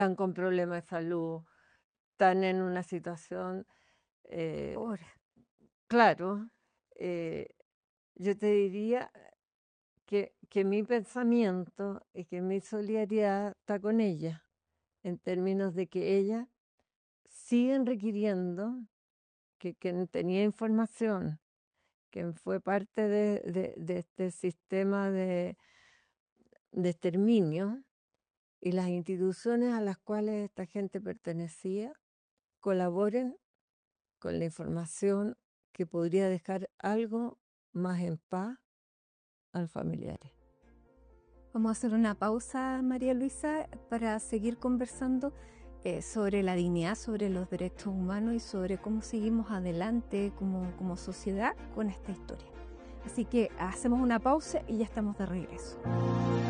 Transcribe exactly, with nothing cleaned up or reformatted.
están con problemas de salud, están en una situación, eh, Pobre. claro, eh, yo te diría que, que mi pensamiento y que mi solidaridad está con ella, en términos de que ella siguen requiriendo que quien tenía información, quien fue parte de, de- de este sistema de, de exterminio y las instituciones a las cuales esta gente pertenecía, colaboren con la información que podría dejar algo más en paz al familiares. Vamos a hacer una pausa, María Luisa, para seguir conversando eh, sobre la dignidad, sobre los derechos humanos y sobre cómo seguimos adelante como, como sociedad con esta historia. Así que hacemos una pausa y ya estamos de regreso.